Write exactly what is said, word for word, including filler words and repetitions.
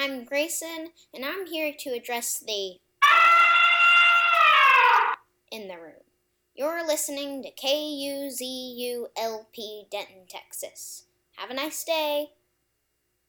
I'm Grayson, and I'm here to address the in the room. You're listening to K U Z U L P Denton, Texas. Have a nice day.